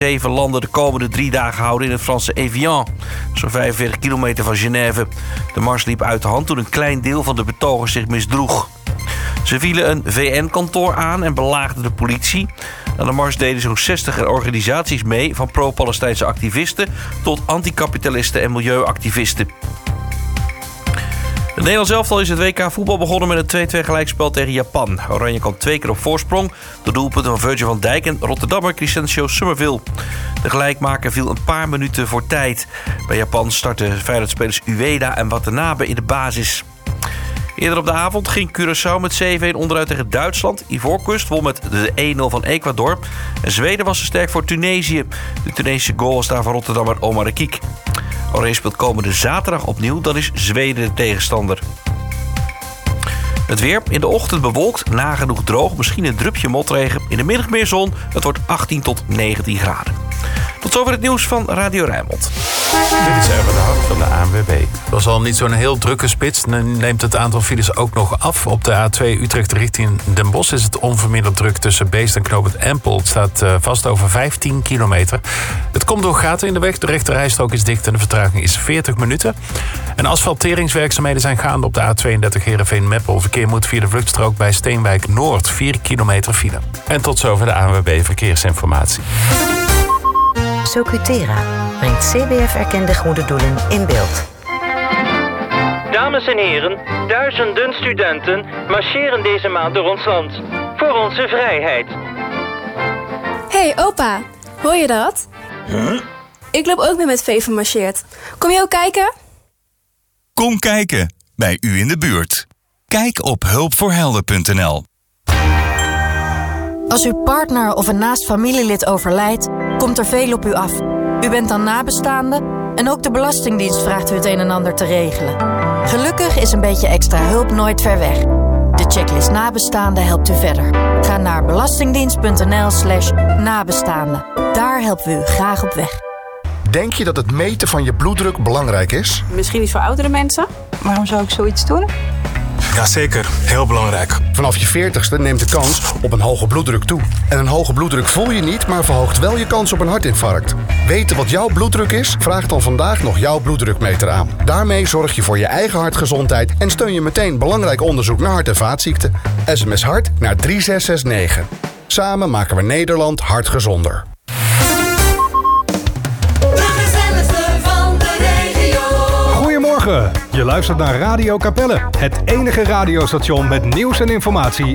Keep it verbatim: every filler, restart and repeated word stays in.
Zeven landen de komende drie dagen houden in het Franse Evian, zo'n vijfenveertig kilometer van Genève. De mars liep uit de hand toen een klein deel van de betogers zich misdroeg. Ze vielen een V N-kantoor aan en belaagden de politie. Aan de mars deden zo'n zestig organisaties mee, van pro-Palestijnse activisten tot anticapitalisten en milieuactivisten. Het Nederlands elftal is het W K voetbal begonnen met een twee-twee gelijkspel tegen Japan. Oranje kwam twee keer op voorsprong. De doelpunten van Virgil van Dijk en Rotterdammer Crescencio Summerville. De gelijkmaker viel een paar minuten voor tijd. Bij Japan startten Feyenoord-spelers Ueda en Watanabe in de basis. Eerder op de avond ging Curaçao met zeven-een onderuit tegen Duitsland. Ivoorkust won met de één nul van Ecuador. En Zweden was te sterk voor Tunesië. De Tunesische goal was daar van Rotterdammer Omar Rekik. Oranje speelt komende zaterdag opnieuw, dan is Zweden de tegenstander. Het weer, in de ochtend bewolkt, nagenoeg droog, misschien een drupje motregen. In de middag meer zon, het wordt achttien tot negentien graden. Tot zover het nieuws van Radio Rijnmond. Dit is even de hoofd van de A N W B. Het was al niet zo'n heel drukke spits. Dan neemt het aantal files ook nog af. Op de A twee Utrecht richting Den Bosch is het onverminderd druk tussen Beest en Knoop het Empel. Het staat uh, vast over vijftien kilometer. Het komt door gaten in de weg. De rechterrijstrook is dicht en de vertraging is veertig minuten. En asfalteringswerkzaamheden zijn gaande op de A tweeëndertig Heerenveen-Meppel. Verkeer moet via de vluchtstrook bij Steenwijk Noord. vier kilometer file. En tot zover de A N W B Verkeersinformatie. Socutera brengt C B F-erkende goede doelen in beeld. Dames en heren, duizenden studenten marcheren deze maand door ons land. Voor onze vrijheid. Hey opa, hoor je dat? Huh? Ik loop ook mee met V van marcheert. Kom je ook kijken? Kom kijken, bij u in de buurt. Kijk op hulpvoorhelden punt n l. Als uw partner of een naast familielid overlijdt, komt er veel op u af. U bent dan nabestaande en ook de Belastingdienst vraagt u het een en ander te regelen. Gelukkig is een beetje extra hulp nooit ver weg. De checklist nabestaande helpt u verder. Ga naar belastingdienst punt n l slash nabestaande. Daar helpen we u graag op weg. Denk je dat het meten van je bloeddruk belangrijk is? Misschien iets voor oudere mensen. Waarom zou ik zoiets doen? Jazeker, heel belangrijk. Vanaf je veertigste neemt de kans op een hoge bloeddruk toe. En een hoge bloeddruk voel je niet, maar verhoogt wel je kans op een hartinfarct. Weten wat jouw bloeddruk is? Vraag dan vandaag nog jouw bloeddrukmeter aan. Daarmee zorg je voor je eigen hartgezondheid en steun je meteen belangrijk onderzoek naar hart- en vaatziekten. S M S hart naar drie zes zes negen. Samen maken we Nederland hartgezonder. Goedemorgen, je luistert naar Radio Capelle, het enige radiostation met nieuws en informatie